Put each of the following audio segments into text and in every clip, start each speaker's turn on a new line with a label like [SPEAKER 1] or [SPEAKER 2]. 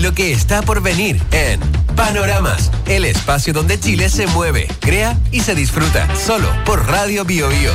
[SPEAKER 1] lo que está por venir en Panoramas, el espacio donde Chile se mueve, crea y se disfruta, solo por Radio Bio Bio.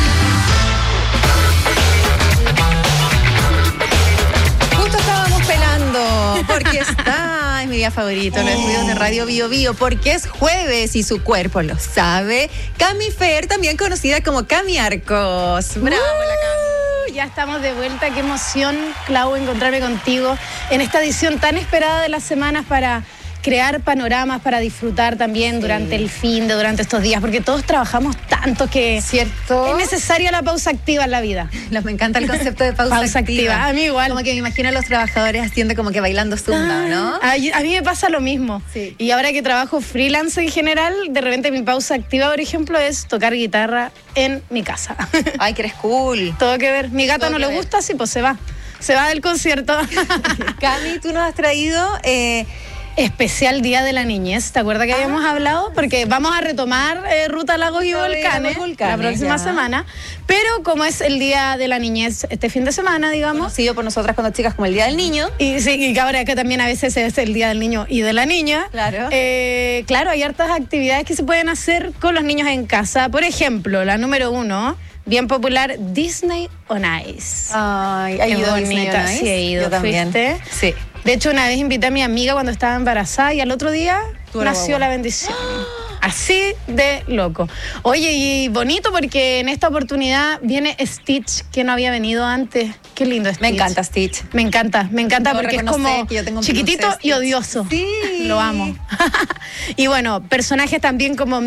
[SPEAKER 2] Justo estábamos pelando, porque es mi día favorito, los estudios de Radio Bio Bio, porque es jueves y su cuerpo lo sabe. Cami Fer, también conocida como Cami Arcos. ¡Bravo, la Cami!
[SPEAKER 3] Ya estamos de vuelta, qué emoción, Clau, encontrarme contigo en esta edición tan esperada de las semanas para crear panoramas, para disfrutar también durante durante estos días, porque todos trabajamos tanto que
[SPEAKER 2] ¿cierto?
[SPEAKER 3] Es necesaria la pausa activa en la vida.
[SPEAKER 2] Me encanta el concepto de pausa activa.
[SPEAKER 3] A mí igual.
[SPEAKER 2] Como que me imagino a los trabajadores haciendo como que bailando zumba, ¿no?
[SPEAKER 3] A mí me pasa lo mismo.
[SPEAKER 2] Sí.
[SPEAKER 3] Y ahora que trabajo freelance en general, de repente mi pausa activa, por ejemplo, es tocar guitarra en mi casa.
[SPEAKER 2] Ay, que eres cool.
[SPEAKER 3] Todo que ver. Mi gata
[SPEAKER 2] Todo
[SPEAKER 3] no
[SPEAKER 2] que
[SPEAKER 3] le
[SPEAKER 2] ver.
[SPEAKER 3] gusta, sí, pues se va. Se va del concierto.
[SPEAKER 2] Cami, tú nos has traído...
[SPEAKER 3] Especial Día de la Niñez, ¿te acuerdas que habíamos hablado? Porque vamos a retomar Ruta Lagos y Volcanes la próxima semana, pero como es el Día de la Niñez este fin de semana, digamos.
[SPEAKER 2] Conocido por nosotras cuando chicas como el Día del Niño.
[SPEAKER 3] Y sí, y ahora que también a veces es el Día del Niño y de la Niña.
[SPEAKER 2] Claro.
[SPEAKER 3] Claro, hay hartas actividades que se pueden hacer con los niños en casa. Por ejemplo, la número 1, bien popular, Disney on Ice.
[SPEAKER 2] Ay, ¿has ido a Disney on Ice?
[SPEAKER 3] Sí, he ido.
[SPEAKER 2] Yo también.
[SPEAKER 3] ¿Fuiste?
[SPEAKER 2] Sí.
[SPEAKER 3] De hecho, una vez invité a mi amiga cuando estaba embarazada y al otro día nació la bendición. Así de loco. Oye, y bonito porque en esta oportunidad viene Stitch, que no había venido antes. Qué lindo Stitch.
[SPEAKER 2] Me encanta Stitch.
[SPEAKER 3] Me encanta porque es como
[SPEAKER 2] que yo tengo un
[SPEAKER 3] chiquitito
[SPEAKER 2] peluche de
[SPEAKER 3] y odioso.
[SPEAKER 2] Sí.
[SPEAKER 3] Lo amo. Y bueno, personajes también como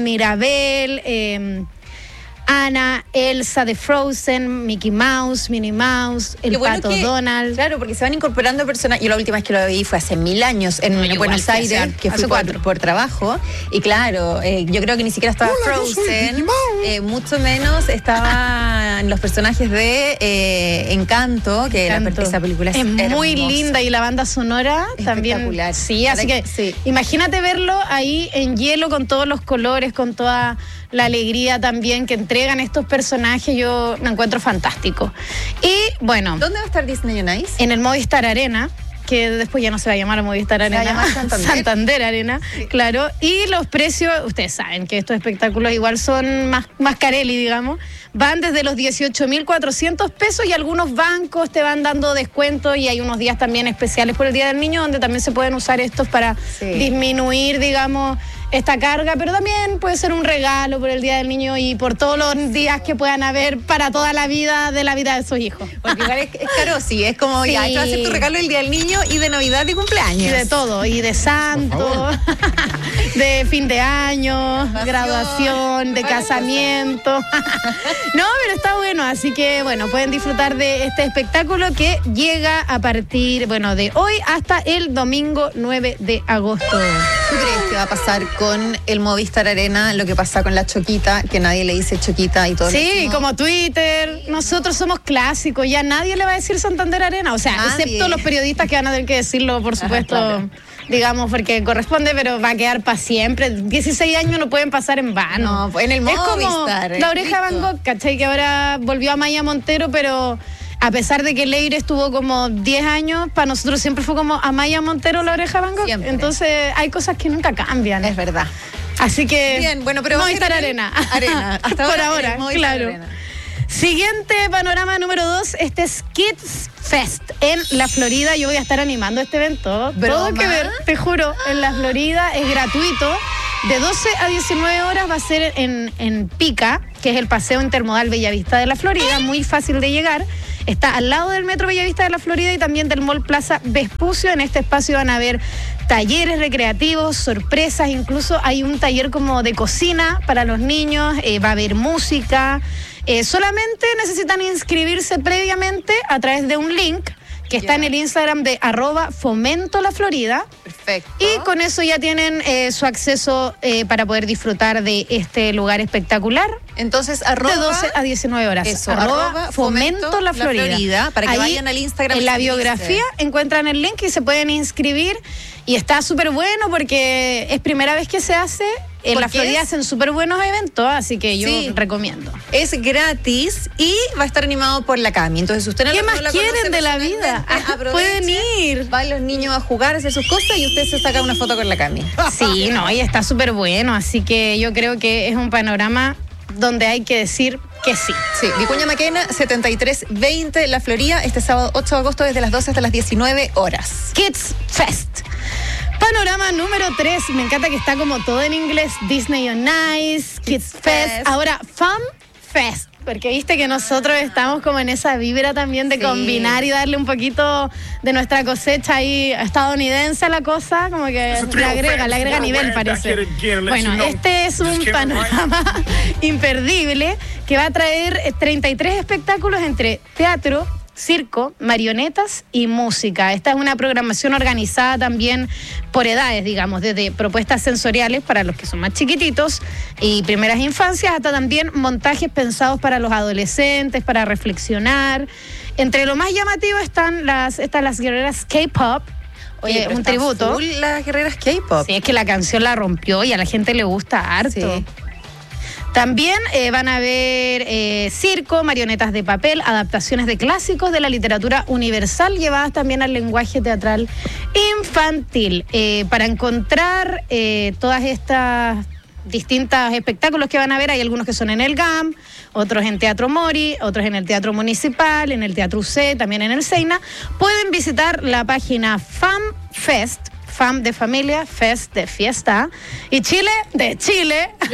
[SPEAKER 3] Mirabel, Anna, Elsa de Frozen, Mickey Mouse, Minnie Mouse, el Pato Donald.
[SPEAKER 2] Claro, porque se van incorporando personas. Yo la última vez que lo vi fue hace 1000 años en Buenos Aires, que fui por trabajo. Y claro, yo creo que ni siquiera estaba Frozen, mucho menos estaban los personajes de Encanto, que esa película es
[SPEAKER 3] muy
[SPEAKER 2] hermosa.
[SPEAKER 3] linda y la banda sonora también.
[SPEAKER 2] Espectacular.
[SPEAKER 3] Sí, así que imagínate verlo ahí en hielo con todos los colores, con toda la alegría también que entregan estos personajes. Yo me encuentro fantástico. Y bueno,
[SPEAKER 2] ¿dónde va a estar Disney on Ice?
[SPEAKER 3] En el Movistar Arena, que después ya no se va a llamar Movistar Arena,
[SPEAKER 2] se va a llamar
[SPEAKER 3] Santander Arena, sí. Claro. Y los precios, ustedes saben que estos espectáculos igual son más carelli, digamos, van desde los 18.400 pesos y algunos bancos te van dando descuentos y hay unos días también especiales por el Día del Niño donde también se pueden usar estos para disminuir, digamos, esta carga, pero también puede ser un regalo por el Día del Niño y por todos los días que puedan haber para toda la vida de sus hijos.
[SPEAKER 2] Porque igual es caro, sí, es como ya, te vas a hacer tu regalo el Día del Niño y de Navidad y cumpleaños.
[SPEAKER 3] Y de todo, y de santo, de fin de año, graduación, de casamiento. No, pero está bueno, así que bueno, pueden disfrutar de este espectáculo que llega a partir, de hoy hasta el domingo 9 de agosto.
[SPEAKER 2] ¿Tú crees que va a pasar con el Movistar Arena lo que pasa con la Choquita, que nadie le dice Choquita y todo?
[SPEAKER 3] Sí, como Twitter, nosotros somos clásicos, ya nadie le va a decir Santander Arena, o sea, excepto los periodistas que van a tener que decirlo, por supuesto. Ajá, claro. Digamos, porque corresponde, pero va a quedar para siempre. 16 años no pueden pasar en vano.
[SPEAKER 2] No, en el Movistar.
[SPEAKER 3] Es como La Oreja Van Gogh, ¿cachai? Que ahora volvió a Maya Montero, pero a pesar de que Leire estuvo como 10 años, para nosotros siempre fue como Amaya Montero, La Oreja Van Gogh.
[SPEAKER 2] Siempre.
[SPEAKER 3] Entonces hay cosas que nunca cambian.
[SPEAKER 2] Es verdad.
[SPEAKER 3] Así que
[SPEAKER 2] bien, bueno, pero
[SPEAKER 3] Movistar Arena.
[SPEAKER 2] Hasta
[SPEAKER 3] por ahora, claro.
[SPEAKER 2] Arena.
[SPEAKER 3] Siguiente panorama número 2, este es Kids Fest en la Florida. Yo voy a estar animando este evento. Todo que ver, te juro, en la Florida, es gratuito. De 12 a 19 horas va a ser en Pica, que es el Paseo Intermodal Bellavista de la Florida, muy fácil de llegar. Está al lado del Metro Bellavista de la Florida y también del Mall Plaza Vespucio. En este espacio van a haber talleres recreativos, sorpresas, incluso hay un taller como de cocina para los niños, va a haber música. Solamente necesitan inscribirse previamente a través de un link que está en el Instagram de @FomentoLaFlorida.
[SPEAKER 2] Perfecto.
[SPEAKER 3] Y con eso ya tienen su acceso para poder disfrutar de este lugar espectacular.
[SPEAKER 2] Entonces,
[SPEAKER 3] de 12 a 19 horas.
[SPEAKER 2] Eso, arroba Fomento La Florida. Para que
[SPEAKER 3] ahí,
[SPEAKER 2] vayan al Instagram.
[SPEAKER 3] En la biografía encuentran el link y se pueden inscribir. Y está súper bueno porque es primera vez que se hace. En la Florida hacen súper buenos eventos, así que yo recomiendo.
[SPEAKER 2] Es gratis y va a estar animado por la Cami. Entonces, usted
[SPEAKER 3] ¿qué más quieren de la vida? Pueden ir.
[SPEAKER 2] Van los niños a jugar, hacer sus cosas y usted se saca una foto con la Cami.
[SPEAKER 3] Sí, no, y está súper bueno. Así que yo creo que es un panorama donde hay que decir que sí.
[SPEAKER 2] Sí, Vicuña Maquena, 7320, La Florida, este sábado 8 de agosto desde las 12 hasta las 19 horas.
[SPEAKER 3] Kids Fest. Panorama número 3, me encanta que está como todo en inglés, Disney on Ice, Kids Fest, ahora Fun Fest, porque viste que nosotros estamos como en esa vibra también de combinar y darle un poquito de nuestra cosecha ahí estadounidense a la cosa, como que le agrega nivel, parece. Bueno, este es un panorama imperdible que va a traer 33 espectáculos entre teatro, circo, marionetas y música. Esta es una programación organizada también por edades, digamos, desde propuestas sensoriales para los que son más chiquititos y primeras infancias, hasta también montajes pensados para los adolescentes, para reflexionar. Entre lo más llamativo están las guerreras K-pop.
[SPEAKER 2] Oye,
[SPEAKER 3] un tributo.
[SPEAKER 2] Full las guerreras K-pop.
[SPEAKER 3] Sí, es que la canción la rompió y a la gente le gusta harto. Sí. También van a ver circo, marionetas de papel, adaptaciones de clásicos de la literatura universal llevadas también al lenguaje teatral infantil. Para encontrar todas estas distintos espectáculos que van a ver, hay algunos que son en el GAM, otros en Teatro Mori, otros en el Teatro Municipal, en el Teatro UC, también en el Seina. Pueden visitar la página FAMFest, FAM de familia, Fest de fiesta, y Chile de Chile.cl,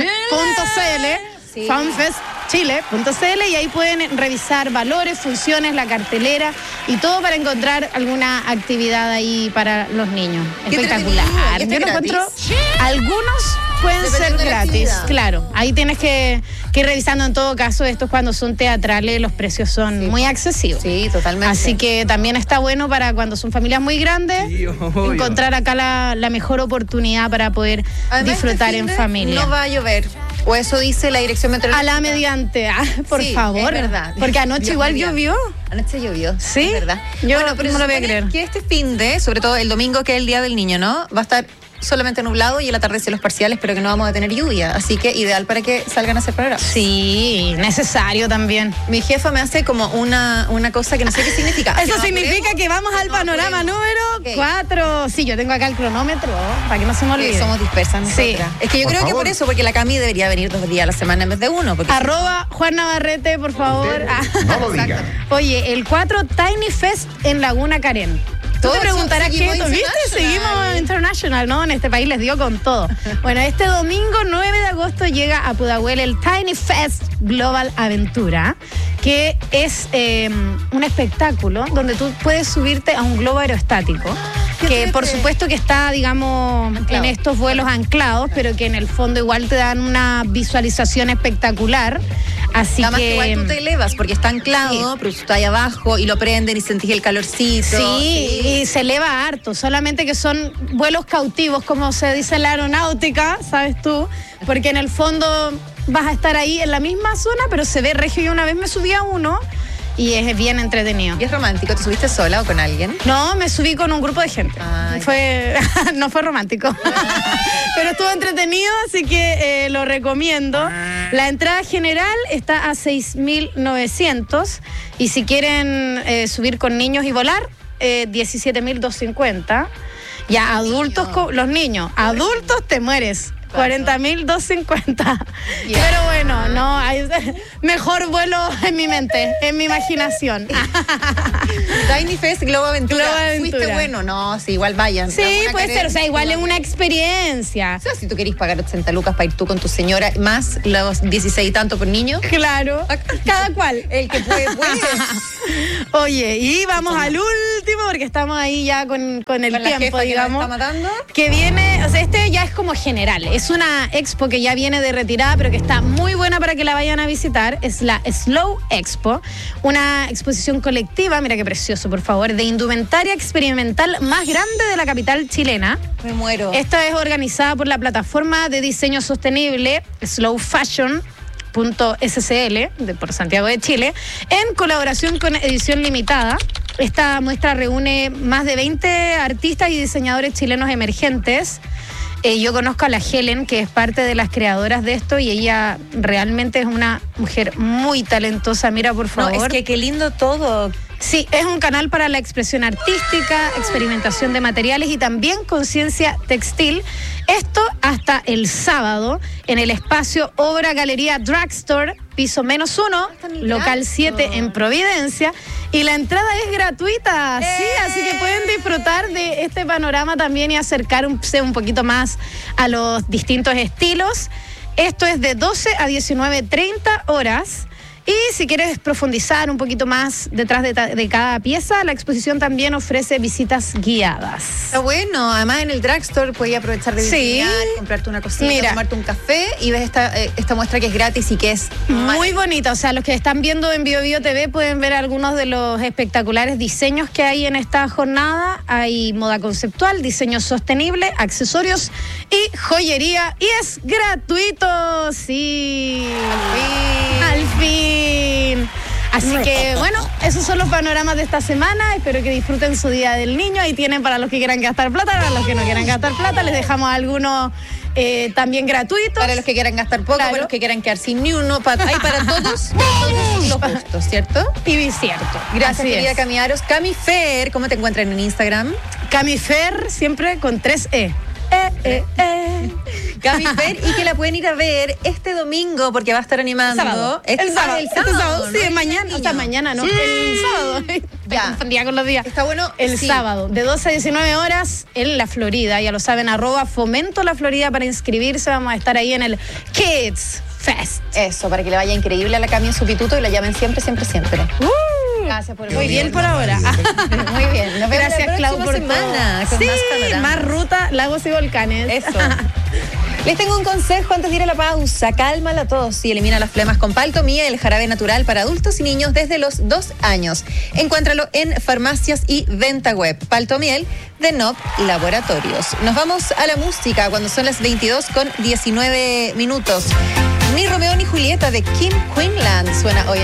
[SPEAKER 3] sí. FAMFestchile.cl, y ahí pueden revisar valores, funciones, la cartelera y todo para encontrar alguna actividad ahí para los niños. Espectacular. Yo lo encuentro, algunos pueden ser gratis, claro. Ahí tienes que ir revisando. En todo caso, estos cuando son teatrales, los precios son muy accesibles.
[SPEAKER 2] Sí, totalmente.
[SPEAKER 3] Así que también está bueno para cuando son familias muy grandes, encontrar acá la mejor oportunidad para poder disfrutar en familia.
[SPEAKER 2] No va a llover. O eso dice la dirección meteorológica.
[SPEAKER 3] A la mediante, por favor.
[SPEAKER 2] Es verdad.
[SPEAKER 3] Porque anoche igual llovió.
[SPEAKER 2] Anoche llovió.
[SPEAKER 3] Sí,
[SPEAKER 2] es verdad.
[SPEAKER 3] Yo pero no lo voy a creer.
[SPEAKER 2] Que este fin de, sobre todo el domingo, que es el Día del Niño, ¿no? Va a estar solamente nublado y en la tarde cielos parciales, pero que no vamos a tener lluvia. Así que ideal para que salgan a hacer programas.
[SPEAKER 3] Sí, necesario también.
[SPEAKER 2] Mi jefa me hace como una cosa que no sé qué significa.
[SPEAKER 3] Eso significa que vamos al panorama número 4. Sí, yo tengo acá el cronómetro, para que no se me olvide.
[SPEAKER 2] Somos dispersas nosotras.
[SPEAKER 3] Sí.
[SPEAKER 2] Es que yo creo que por eso, porque la Cami debería venir 2 días a la semana en vez de 1.
[SPEAKER 3] Arroba Juan Navarrete, por favor.
[SPEAKER 4] No lo diga.
[SPEAKER 3] Oye, el 4 Tiny Fest en Laguna Karen. Tú te preguntarás qué es, ¿viste? Seguimos international, ¿no? En este país les dio con todo. Bueno, este domingo 9 de agosto llega a Pudahuel el Tiny Fest Global Aventura, que es un espectáculo donde tú puedes subirte a un globo aerostático, que por supuesto que está, digamos, en estos vuelos anclados, pero que en el fondo igual te dan una visualización espectacular. Así
[SPEAKER 2] además
[SPEAKER 3] que
[SPEAKER 2] igual tú te elevas porque está anclado, pero tú estás ahí abajo y lo prenden y sentís el calorcito.
[SPEAKER 3] Sí, y se eleva harto, solamente que son vuelos cautivos, como se dice en la aeronáutica, ¿sabes tú? Porque en el fondo vas a estar ahí en la misma zona, pero se ve regio. Y una vez me subí a uno y es bien entretenido.
[SPEAKER 2] ¿Y es romántico? ¿Te subiste sola o con alguien?
[SPEAKER 3] No, me subí con un grupo de gente. No fue romántico. Pero estuvo entretenido, así que lo recomiendo. La entrada general está a 6.900 y si quieren subir con niños y volar, 17.250. Ya adultos, los niños, adultos te mueres. 40.250. Pero bueno, no hay mejor vuelo en mi mente, en mi imaginación.
[SPEAKER 2] Tiny Fest Globo Aventura. ¿Fuiste bueno? No, sí, igual vayan.
[SPEAKER 3] Sí, puede ser, o sea, igual es una experiencia.
[SPEAKER 2] O sea, si tú querís pagar 80 lucas para ir tú con tu señora, más los 16 y tanto por niño.
[SPEAKER 3] Claro, cada cual.
[SPEAKER 2] El que puede.
[SPEAKER 3] Oye, y vamos al último, porque estamos ahí ya con el tiempo, digamos.
[SPEAKER 2] Que está matando.
[SPEAKER 3] Que viene, o sea, este ya es como general. Es una expo que ya viene de retirada, pero que está muy buena para que la vayan a visitar. Es la Slow Expo, una exposición colectiva, mira qué precioso, por favor, de indumentaria experimental más grande de la capital chilena.
[SPEAKER 2] Me muero.
[SPEAKER 3] Esta es organizada por la plataforma de diseño sostenible Slow Fashion, por Santiago de Chile, en colaboración con Edición Limitada. Esta muestra reúne más de 20 artistas y diseñadores chilenos emergentes. Yo conozco a la Helen, que es parte de las creadoras de esto, y ella realmente es una mujer muy talentosa. Mira, por favor.
[SPEAKER 2] No, es que qué lindo todo.
[SPEAKER 3] Sí, es un canal para la expresión artística, experimentación de materiales y también conciencia textil. Esto hasta el sábado en el espacio Obra Galería Drugstore, piso -1, local 7 en Providencia. Y la entrada es gratuita, sí, así que pueden disfrutar de este panorama también y acercarse un poquito más a los distintos estilos. Esto es de 12 a 19:30 horas. Y si quieres profundizar un poquito más detrás de cada pieza, la exposición también ofrece visitas guiadas.
[SPEAKER 2] Está bueno, además en el drugstore puedes aprovechar de visitar, comprarte una cosita, tomarte un café y ves esta muestra que es gratis y que es
[SPEAKER 3] muy bonita. O sea, los que están viendo en BioBio TV pueden ver algunos de los espectaculares diseños que hay en esta jornada. Hay moda conceptual, diseño sostenible, accesorios y joyería. Y es gratuito, sí. Al fin. Así que, bueno, esos son los panoramas de esta semana. Espero que disfruten su Día del Niño. Ahí tienen para los que quieran gastar plata, para los que no quieran gastar plata. Les dejamos algunos también gratuitos.
[SPEAKER 2] Para los que quieran gastar poco, para los que quieran quedar sin ni uno. Hay para todos los gustos, ¿cierto?
[SPEAKER 3] Y cierto.
[SPEAKER 2] Gracias, querida Cami Aros. Cami Fer, ¿cómo te encuentran en Instagram?
[SPEAKER 3] Cami Fer, siempre con 3 E.
[SPEAKER 2] Cami Fer, y que la pueden ir a ver este domingo porque va a estar animando.
[SPEAKER 3] El sábado, sí, ¿no? Mañana. O sea, mañana, ¿no? Sí. El sábado. Me confundía con los días.
[SPEAKER 2] Está bueno.
[SPEAKER 3] El sábado, de 12 a 19 horas en la Florida. Ya lo saben, @Fomento la Florida para inscribirse. Vamos a estar ahí en el Kids Fest.
[SPEAKER 2] Eso, para que le vaya increíble a la Cami en su pituto y la llamen siempre, siempre, siempre. Gracias por el
[SPEAKER 3] Muy bien por ahora.
[SPEAKER 2] Muy bien. Nos vemos
[SPEAKER 3] Gracias, Clau, por
[SPEAKER 2] semana.
[SPEAKER 3] Con más ruta, lagos y volcanes.
[SPEAKER 2] Eso. Les tengo un consejo antes de ir a la pausa. Calma la tos y elimina las flemas con Paltomiel, el jarabe natural para adultos y niños desde los 2 años. Encuéntralo en farmacias y venta web. Paltomiel de NOP Laboratorios. Nos vamos a la música cuando son las 22:19. Ni Romeo ni Julieta de Kim Quinlan suena hoy.